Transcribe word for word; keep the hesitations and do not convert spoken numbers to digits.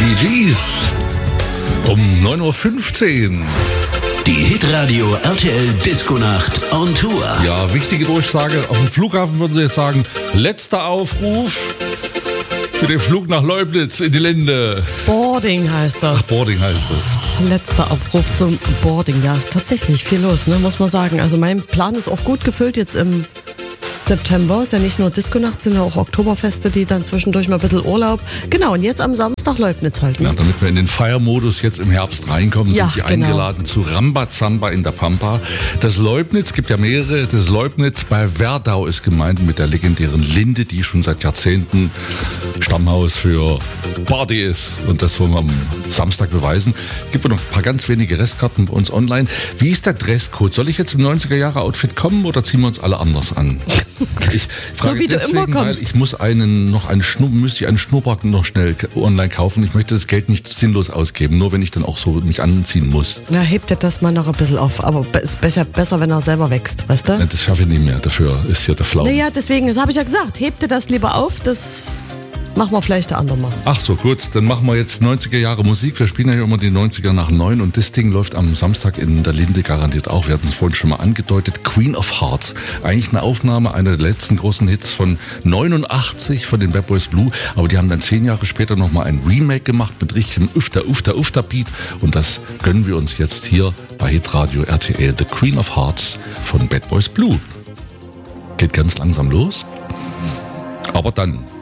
Bee Gees um neun Uhr fünfzehn. Die Hitradio R T L Disco-Nacht on Tour. Ja, wichtige Durchsage. Auf dem Flughafen würden sie jetzt sagen, letzter Aufruf für den Flug nach Leubnitz in die Linde. Boarding heißt das. Ach, Boarding heißt das. Letzter Aufruf zum Boarding. Ja, ist tatsächlich viel los, ne, muss man sagen. Also mein Plan ist auch gut gefüllt jetzt im September. Ist ja nicht nur Disco-Nacht, sind ja auch Oktoberfeste, die dann zwischendurch mal ein bisschen Urlaub. Genau, und jetzt am Samstag Leubnitz halt. Ne? Ja, damit wir in den Feiermodus jetzt im Herbst reinkommen, Ja, sind Sie genau. eingeladen zu Rambazamba in der Pampa. Das Leubnitz, gibt ja mehrere, das Leubnitz bei Werdau ist gemeint mit der legendären Linde, die schon seit Jahrzehnten Stammhaus für Party ist. Und das wollen wir am Samstag beweisen. Gibt noch ein paar ganz wenige Restkarten bei uns online. Wie ist der Dresscode? Soll ich jetzt im neunziger-Jahre-Outfit kommen oder ziehen wir uns alle anders an? Ich frage So wie du deswegen, immer kommst. Weil ich muss einen, noch einen Schnurr, müsste ich einen Schnurrbart noch schnell online kaufen. Ich möchte das Geld nicht sinnlos ausgeben, nur wenn ich dann auch so mich anziehen muss. Na, hebt er das mal noch ein bisschen auf. Aber ist besser, besser, wenn er selber wächst, weißt du? Das schaffe ich nicht mehr. Dafür ist hier der Flau. Naja, deswegen, das habe ich ja gesagt. Hebt er das lieber auf, das machen wir vielleicht der andere mal. Ach so, gut. Dann machen wir jetzt neunziger Jahre Musik. Wir spielen ja hier immer die neunziger nach neun und das Ding läuft am Samstag in der Linde garantiert auch. Wir hatten es vorhin schon mal angedeutet. Queen of Hearts. Eigentlich eine Aufnahme einer der letzten großen Hits von neunundachtzig von den Bad Boys Blue. Aber die haben dann zehn Jahre später nochmal ein Remake gemacht mit richtigem Ufter, Ufter, Ufter Beat. Und das gönnen wir uns jetzt hier bei Hitradio R T L. The Queen of Hearts von Bad Boys Blue. Geht ganz langsam los. Aber dann